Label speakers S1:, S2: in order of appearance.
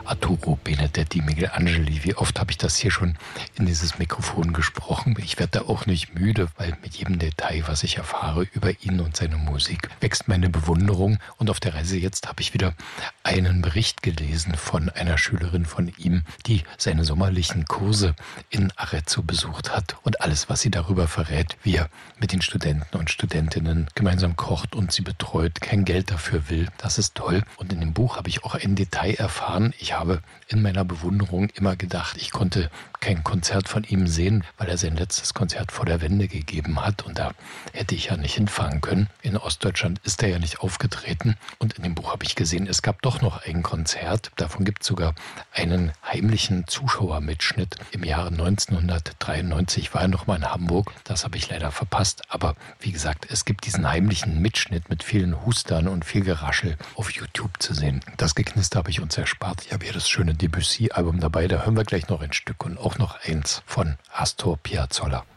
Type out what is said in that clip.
S1: Arturo Benedetti Michelangeli. Wie oft habe ich das hier schon in dieses Mikrofon gesprochen? Ich werde da auch nicht müde, weil mit jedem Detail, was ich erfahre über ihn und seine Musik, wächst meine Bewunderung. Und auf der Reise jetzt habe ich wieder einen Bericht gelesen von einer Schülerin von ihm, die seine sommerlichen Kurse in Arezzo besucht hat und alles, was sie darüber verrät, wie er mit den Studenten und Studentinnen gemeinsam kocht und sie betreut, kein Geld dafür will. Das ist toll. Und in dem Buch habe ich auch ein Detail erfahren. Ich habe in meiner Bewunderung immer gedacht, ich konnte kein Konzert von ihm sehen, weil er sein letztes Konzert vor der Wende gegeben hat und da hätte ich ja nicht hinfahren können. In Ostdeutschland ist er ja nicht aufgetreten und in dem Buch habe ich gesehen, es gab doch noch ein Konzert. Davon gibt es sogar einen heimlichen Zuschauermitschnitt. Im Jahre 1993 war er noch mal in Hamburg. Das habe ich leider verpasst. Aber wie gesagt, es gibt diesen heimlichen Mitschnitt mit vielen Hustern und viel Geraschel auf YouTube zu sehen. Das Geknister habe ich uns erspart. Ich habe hier das schöne Debussy-Album dabei. Da hören wir gleich noch ein Stück und auch noch eins von Astor Piazzolla.